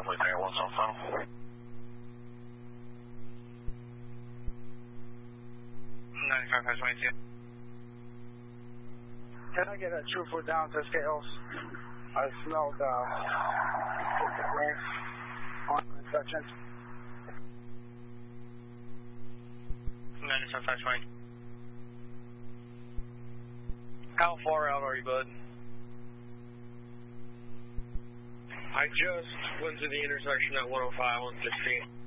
Family Day, what's on phone? 95-22. Can I get a 2-foot down to scales? I smelled rain on infection. 95-20. How far out are you, bud? I just went to the intersection at 105 on 16.